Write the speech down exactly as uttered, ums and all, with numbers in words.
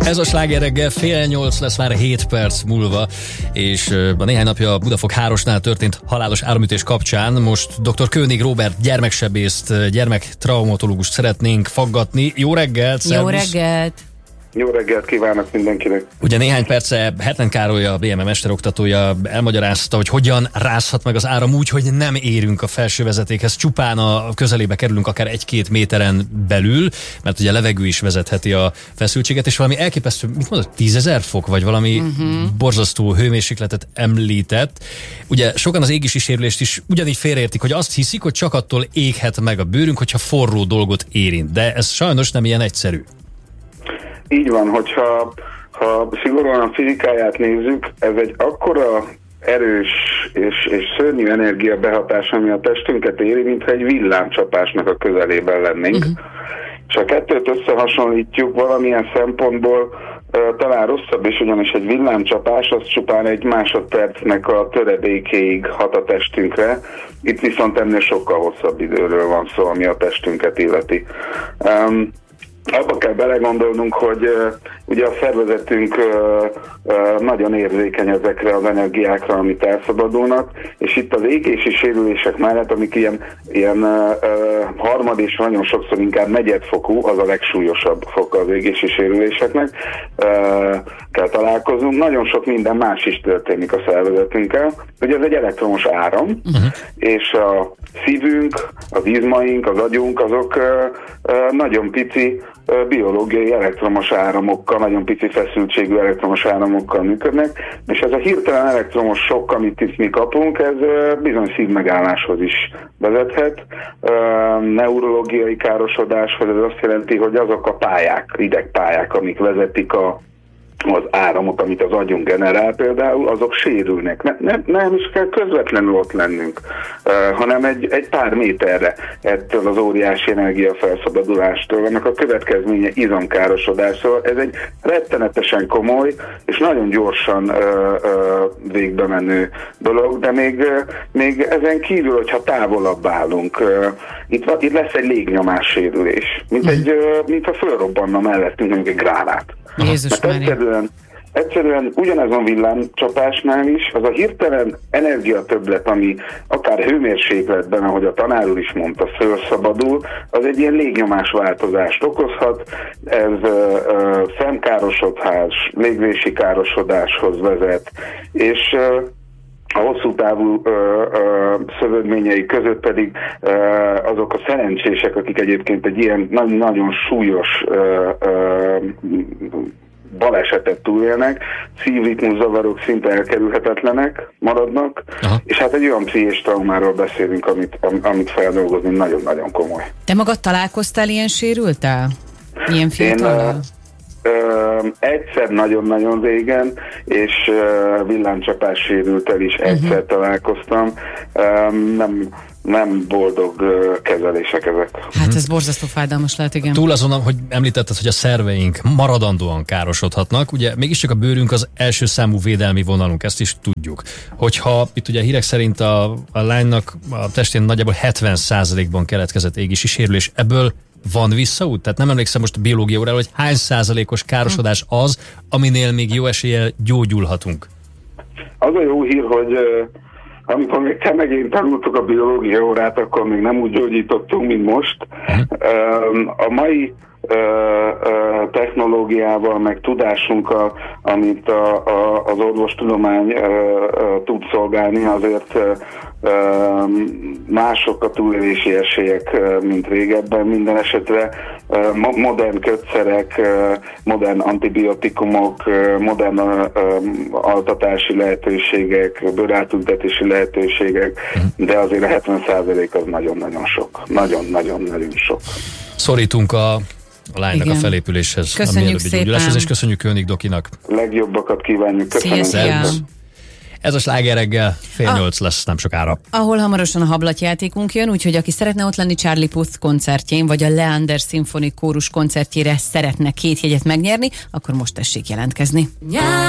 Ez a Sláger reggel, fél nyolc lesz már hét perc múlva, és a néhány napja a Budafok Hárosnál történt halálos áramütés kapcsán most dr. König Róbert gyermeksebészt, gyermektraumatológust szeretnénk faggatni. Jó reggelt! Jó reggelt! Jó reggelt kívánok mindenkinek! Ugye néhány perce Hetlen Károly, a bé em e mesteroktatója elmagyarázta, hogy hogyan rázhat meg az áram úgy, hogy nem érünk a felső vezetékhez, csupán a közelébe kerülünk akár egy-két méteren belül, mert ugye a levegő is vezetheti a feszültséget, és valami elképesztő, mit mondod, tízezer fok, vagy valami uh-huh. borzasztó hőmérsékletet említett. Ugye sokan az égési sérülést is ugyanígy félreértik, hogy azt hiszik, hogy csak attól éghet meg a bőrünk, hogyha forró dolgot érint, de ez sajnos nem ilyen egyszerű. Így van, hogyha ha szigorúan a fizikáját nézzük, ez egy akkora erős és, és szörnyű energia behatás, ami a testünket éri, mintha egy villámcsapásnak a közelében lennénk. Uh-huh. És a kettőt összehasonlítjuk valamilyen szempontból uh, talán rosszabb is, ugyanis egy villámcsapás az csupán egy másodpercnek a töredékéig hat a testünkre. Itt viszont ennél sokkal hosszabb időről van szó, ami a testünket illeti. Um, Abba kell belegondolnunk, hogy uh, ugye a szervezetünk uh, uh, nagyon érzékeny ezekre az energiákra, amit elszabadulnak, és itt az égési sérülések mellett, amik ilyen, ilyen uh, uh, harmad és nagyon sokszor inkább negyedfokú, az a legsúlyosabb foka az égési sérüléseknek, uh, kell találkozunk. Nagyon sok minden más is történik a szervezetünkkel. Ugye ez egy elektromos áram, uh-huh. és a szívünk, az izmaink, az agyunk, azok uh, uh, nagyon pici biológiai elektromos áramokkal, nagyon pici feszültségű elektromos áramokkal működnek, és ez a hirtelen elektromos sok, amit itt mi kapunk, ez bizony szívmegálláshoz is vezethet, neurológiai károsodáshoz. Ez azt jelenti, hogy azok a pályák, idegpályák, amik vezetik a az áramot, amit az agyunk generál például, azok sérülnek. Ne, ne, nem is kell közvetlenül ott lennünk, uh, hanem egy, egy pár méterre ettől az óriási energiafelszabbadulástól. Annak a következménye izomkárosodás. Szóval ez egy rettenetesen komoly és nagyon gyorsan uh, uh, végbe menő dolog, de még, uh, még ezen kívül, hogyha távolabb állunk, uh, itt, itt lesz egy légnyomássérülés, mint, egy, uh, mint ha fölrobbanna mellettünk mondjuk egy gránát. Jézus hát egyszerűen, egyszerűen ugyanazon villámcsapásnál is az a hirtelen energiatöbblet, ami akár hőmérsékletben, ahogy a tanár úr is mondta, fölszabadul, az egy ilyen légnyomás változást okozhat, ez ö, ö, szemkárosodás, légvési károsodáshoz vezet, és ö, a hosszú távú ö, ö, szövődményei között pedig ö, azok a szerencsések, akik egyébként egy ilyen nagyon, nagyon súlyos ö, ö, balesetet túlélnek, szívritmuszavarok szinte elkerülhetetlenek maradnak, aha. és hát egy olyan pszichés traumáról beszélünk, amit, amit feldolgozni nagyon-nagyon komoly. Te magad találkoztál ilyen sérültel? Ilyen fiatallal? Uh, egyszer nagyon-nagyon régen, és uh, villámcsapás sérültel is egyszer uh-huh. találkoztam. Um, nem, nem boldog uh, kezelések ezek. Hát ez borzasztó fájdalmas lehet, igen. Túl azon, hogy említetted, hogy a szerveink maradandóan károsodhatnak, ugye mégiscsak a bőrünk az első számú védelmi vonalunk, ezt is tudjuk. Hogyha itt ugye hírek szerint a, a lánynak a testén nagyjából hetven százalékban keletkezett égési sérülés, ebből van visszaút? Tehát nem emlékszem most a biológia órára, hogy hány százalékos károsodás az, aminél még jó eséllyel gyógyulhatunk? Az a jó hír, hogy uh, amikor még te meg én tanultuk a biológia órát, akkor még nem úgy gyógyítottunk, mint most. Uh, a mai uh, uh, technológiával, meg tudásunkkal, amit a, a, az orvostudomány uh, uh, tud szolgálni, azért uh, uh, mások a túlélési esélyek, uh, mint régebben. Minden esetre uh, mo- modern kötszerek, uh, modern antibiotikumok, uh, modern uh, um, altatási lehetőségek, bőrátültetési lehetőségek, de azért a hetven százalék az nagyon-nagyon sok. Nagyon-nagyon-nagyon sok. Szorítunk a a lánynak igen. a felépüléshez, köszönjük a gyógyuláshoz, és köszönjük König dokinak. Legjobbakat kívánjuk. Köszönöm. Szia, szia. Ez a Sláger reggel, fél a... nyolc lesz, nem sokára. Ahol hamarosan a hablatjátékunk jön, úgyhogy aki szeretne ott lenni Charlie Puth koncertjén, vagy a Leander Symphony Kórus koncertjére szeretne két jegyet megnyerni, akkor most tessék jelentkezni.